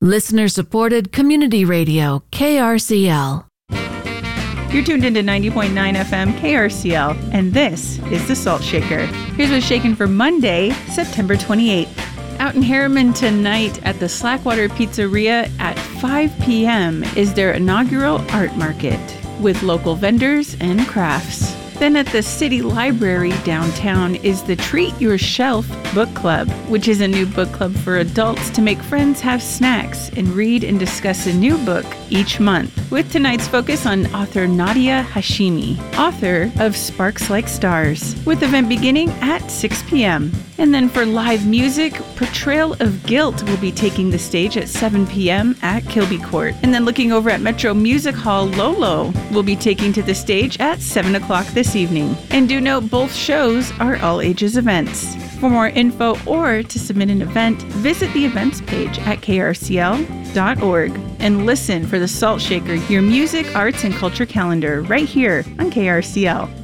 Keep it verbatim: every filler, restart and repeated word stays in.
Listener-supported community radio, K R C L. You're tuned into ninety point nine F M K R C L, and this is The Salt Shaker. Here's what's shaken for Monday, September twenty-eighth. Out in Harriman tonight at the Slackwater Pizzeria at five p.m. is their inaugural art market with local vendors and crafts. Then at the City Library downtown is the Treat Your Shelf Book Club, which is a new book club for adults to make friends have snacks and read and discuss a new book each month, with tonight's focus on author Nadia Hashimi, author of Sparks Like Stars, with the event beginning at six p.m. And then for live music, Portrayal of Guilt will be taking the stage at seven p.m. at Kilby Court. And then looking over at Metro Music Hall, Lolo will be taking to the stage at seven o'clock this evening. And do note both shows are all ages events. For more info or to submit an event, visit the events page at K R C L dot org and listen for The Salt Shaker, your music, arts, and culture calendar right here on K R C L.